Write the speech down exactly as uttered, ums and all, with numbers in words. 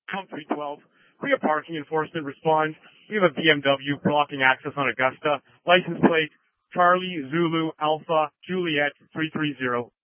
Count three twelve. Korea Parking Enforcement responds. We have a B M W blocking access on Augusta. License plate Charlie Zulu Alpha Juliet three three zero.